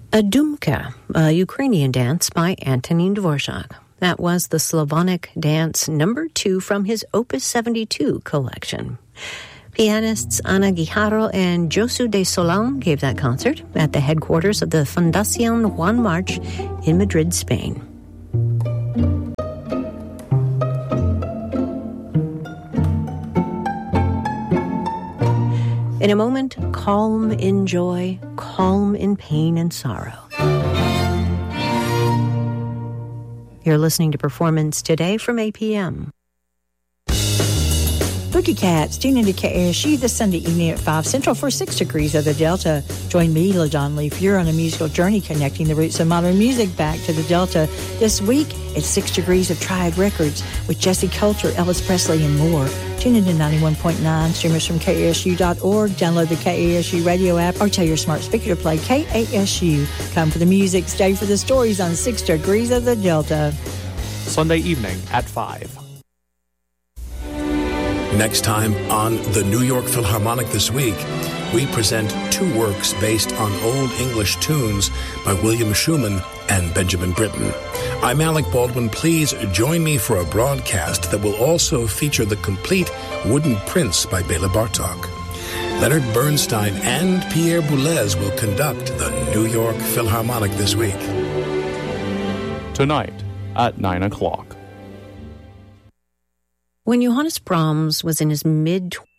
A Dumka, a Ukrainian dance by Antonin Dvorak. That was the Slavonic dance number 2 from his Opus 72 collection. Pianists Ana Guijarro and Josu de Solán gave that concert at the headquarters of the Fundación Juan March in Madrid, Spain. In a moment, calm in joy, calm in pain and sorrow. You're listening to Performance Today from APM. Boogie Cats, tune into KASU this Sunday evening at 5 Central for 6 Degrees of the Delta. Join me, LaDon Leaf. You're on a musical journey connecting the roots of modern music back to the Delta. This week, it's 6 Degrees of Triad Records with Jesse Coulter, Elvis Presley, and more. Tune into 91.9, stream us from KASU.org, download the KASU radio app, or tell your smart speaker to play KASU. Come for the music, stay for the stories on 6 Degrees of the Delta. Sunday evening at 5. Next time on the New York Philharmonic This Week, we present 2 works based on Old English tunes by William Schumann and Benjamin Britten. I'm Alec Baldwin. Please join me for a broadcast that will also feature the complete Wooden Prince by Bela Bartok. Leonard Bernstein and Pierre Boulez will conduct the New York Philharmonic This Week. Tonight at 9 o'clock. When Johannes Brahms was in his mid-20s,